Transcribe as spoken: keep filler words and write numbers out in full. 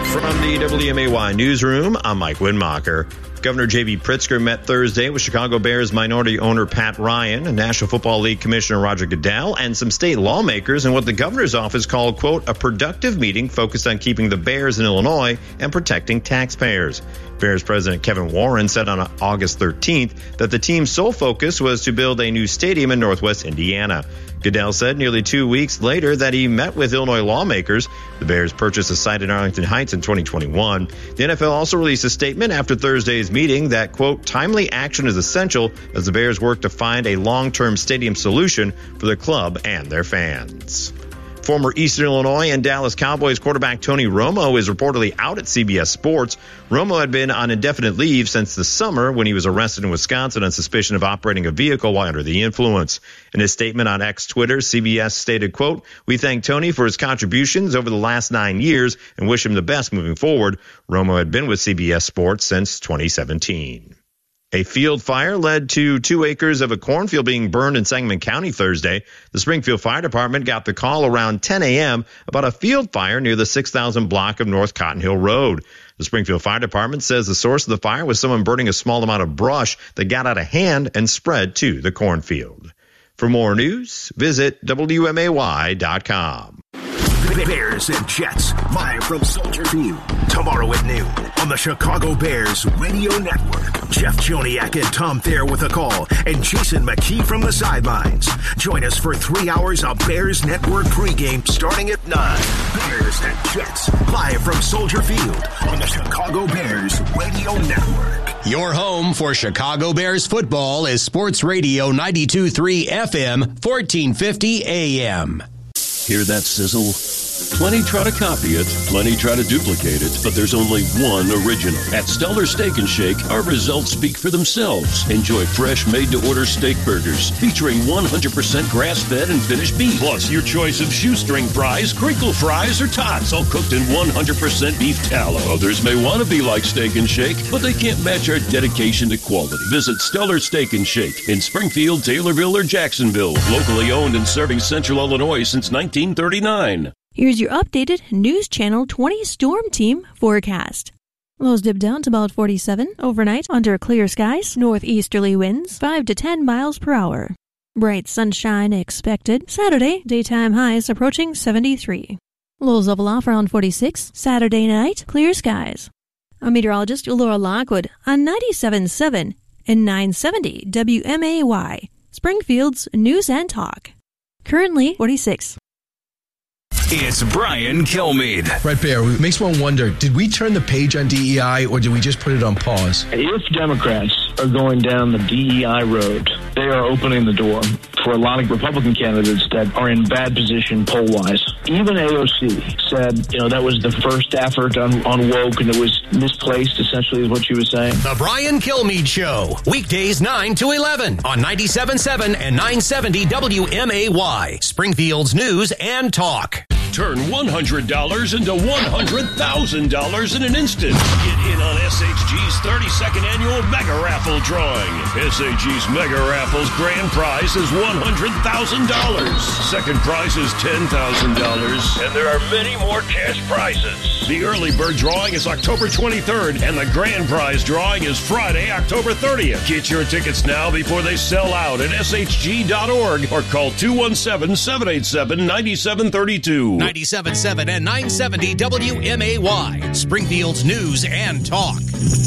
From the W M A Y newsroom, I'm Mike Widmacher. Governor J B. Pritzker met Thursday with Chicago Bears minority owner Pat Ryan, National Football League Commissioner Roger Goodell, and some state lawmakers in what the governor's office called, quote, a productive meeting focused on keeping the Bears in Illinois and protecting taxpayers. Bears President Kevin Warren said on August thirteenth that the team's sole focus was to build a new stadium in Northwest Indiana. Goodell said nearly two weeks later that he met with Illinois lawmakers. The Bears purchased a site in Arlington Heights in twenty twenty-one. The N F L also released a statement after Thursday's meeting that, quote, timely action is essential as the Bears work to find a long-term stadium solution for the club and their fans. Former Eastern Illinois and Dallas Cowboys quarterback Tony Romo is reportedly out at C B S Sports. Romo had been on indefinite leave since the summer when he was arrested in Wisconsin on suspicion of operating a vehicle while under the influence. In his statement on X Twitter, C B S stated, quote, we thank Tony for his contributions over the last nine years and wish him the best moving forward. Romo had been with C B S Sports since twenty seventeen. A field fire led to two acres of a cornfield being burned in Sangamon County Thursday. The Springfield Fire Department got the call around ten a.m. about a field fire near the six thousand block of North Cotton Hill Road. The Springfield Fire Department says the source of the fire was someone burning a small amount of brush that got out of hand and spread to the cornfield. For more news, visit W M A Y dot com. Bears and Jets, live from Soldier Field. Tomorrow at noon on the Chicago Bears Radio Network. Jeff Joniak and Tom Thayer with a call and Jason McKee from the sidelines. Join us for three hours of Bears Network pregame starting at nine. Bears and Jets, live from Soldier Field on the Chicago Bears Radio Network. Your home for Chicago Bears football is Sports Radio ninety-two point three F M, fourteen fifty A M. Hear that sizzle? Plenty try to copy it, plenty try to duplicate it, but there's only one original. At Stellar Steak and Shake, our results speak for themselves. Enjoy fresh, made-to-order steak burgers featuring one hundred percent grass-fed and finished beef. Plus, your choice of shoestring fries, crinkle fries, or tots, all cooked in one hundred percent beef tallow. Others may want to be like Steak and Shake, but they can't match our dedication to quality. Visit Stellar Steak and Shake in Springfield, Taylorville, or Jacksonville. Locally owned and serving Central Illinois since nineteen thirty-nine. Here's your updated News Channel twenty Storm Team forecast. Lows dip down to about forty-seven overnight under clear skies. Northeasterly winds five to ten miles per hour. Bright sunshine expected. Saturday, daytime highs approaching seventy-three. Lows level off around forty-six. Saturday night, clear skies. I'm meteorologist Laura Lockwood on ninety-seven point seven and nine seventy W M A Y, Springfield's News and Talk. Currently forty-six. It's Brian Kilmeade. Brett Baer, it makes one wonder, did we turn the page on D E I or did we just put it on pause? If Democrats are going down the D E I road, they are opening the door for a lot of Republican candidates that are in bad position poll-wise. Even A O C said, you know, that was the first effort on, on woke and it was misplaced, essentially, is what she was saying. The Brian Kilmeade Show, weekdays nine to eleven on ninety-seven point seven and nine seventy W M A Y, Springfield's News and Talk. Turn one hundred dollars into one hundred thousand dollars in an instant. Get in on S H G's thirty-second annual Mega Raffle drawing. S H G's Mega Raffle's grand prize is one hundred thousand dollars. Second prize is ten thousand dollars. And there are many more cash prizes. The early bird drawing is October twenty-third, and the grand prize drawing is Friday, October thirtieth. Get your tickets now before they sell out at S H G dot org or call two one seven, seven eight seven, nine seven three two. ninety-seven point seven and nine seventy W M A Y, Springfield's News and Talk.